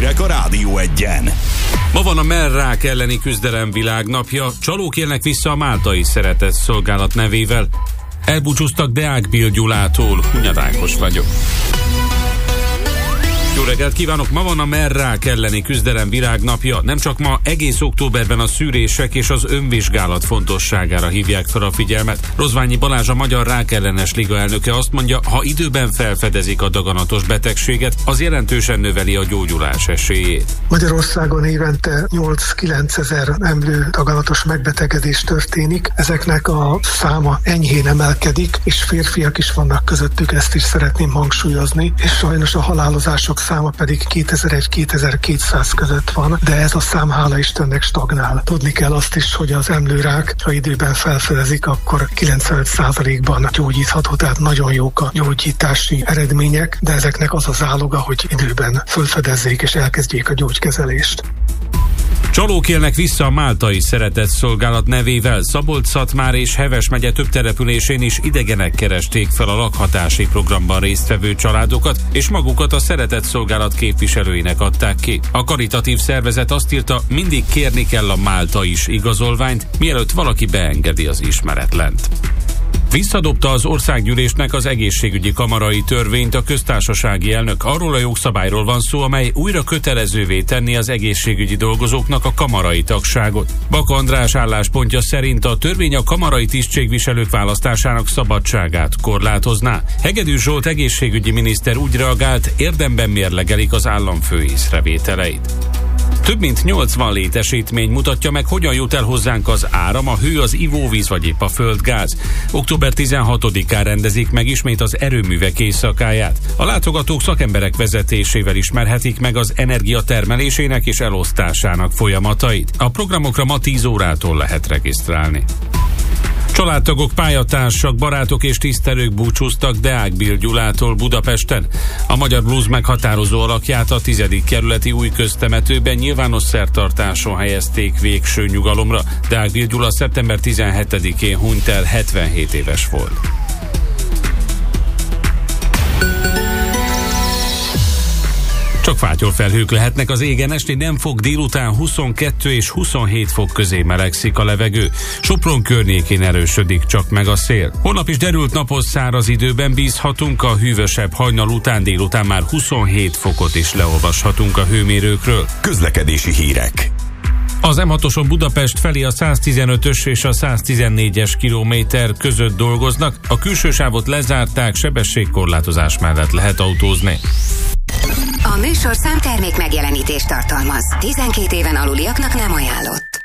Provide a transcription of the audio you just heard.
hírek a Rádió Egyen. Ma van a mellrák elleni küzdelem világnapja. Csalók élnek vissza a Máltai Szeretett Szolgálat nevével. Elbúcsúztak Deák Bill Gyulától. Hunyad Ákos vagyok. Jó reggelt kívánok! Ma van a mellrák elleni küzdelem világnapja. Nem csak ma, egész októberben a szűrések és az önvizsgálat fontosságára hívják fel a figyelmet. Rozványi Balázs, a Magyar Rákellenes Liga elnöke azt mondja, ha időben felfedezik a daganatos betegséget, az jelentősen növeli a gyógyulás esélyét. Magyarországon évente 8-9 ezer emlő daganatos megbetegedés történik. Ezeknek a száma enyhén emelkedik, és férfiak is vannak közöttük, ezt is szeretném hangsúlyozni, és sajnos a halálozások száma pedig 2001-2200 között van, de ez a szám hála Istennek stagnál. Tudni kell azt is, hogy az emlőrák, ha időben felfedezik, akkor 95%-ban gyógyítható, tehát nagyon jók a gyógyítási eredmények, de ezeknek az a záloga, hogy időben felfedezzék és elkezdjék a gyógykezelést. Csalók élnek vissza a Máltai Szeretett Szolgálat nevével. Szabolcs-Szatmár és Heves megye több településén is idegenek keresték fel a lakhatási programban résztvevő családokat, és magukat a Szeretett Szolgálat képviselőinek adták ki. A karitatív szervezet azt írta, mindig kérni kell a máltais igazolványt, mielőtt valaki beengedi az ismeretlent. Visszadobta az országgyűlésnek az egészségügyi kamarai törvényt a köztársasági elnök. Arról a jogszabályról van szó, amely újra kötelezővé tenni az egészségügyi dolgozóknak a kamarai tagságot. Baka András álláspontja szerint a törvény a kamarai tisztségviselők választásának szabadságát korlátozná. Hegedűs Zsolt egészségügyi miniszter úgy reagált, érdemben mérlegelik az államfő észrevételeit. Több mint 80 létesítmény mutatja meg, hogyan jut el hozzánk az áram, a hő, az ivóvíz vagy épp a földgáz. Október 16-án rendezik meg ismét az erőművek éjszakáját. A látogatók szakemberek vezetésével ismerhetik meg az energia termelésének és elosztásának folyamatait. A programokra ma 10 órától lehet regisztrálni. Családtagok, pályatársak, barátok és tisztelők búcsúztak Deák Bill Gyulától Budapesten. A magyar blues meghatározó alakját a 10. kerületi új köztemetőben nyilvános szertartáson helyezték végső nyugalomra. Deák Bill Gyula szeptember 17-én hunyt el, 77 éves volt. Csak fátyolfelhők lehetnek az égen, esti nem fog, délután 22 és 27 fok közé melegszik a levegő. Sopron környékén erősödik csak meg a szél. Holnap is derült napos, száraz időben bízhatunk, a hűvösebb hajnal után délután már 27 fokot is leolvashatunk a hőmérőkről. Közlekedési hírek. Az M6-oson Budapest felé a 115-ös és a 114-es kilométer között dolgoznak, a külső sávot lezárták, sebességkorlátozás mellett lehet autózni. A műsor számtermék megjelenítést tartalmaz. 12 éven aluliaknak nem ajánlott.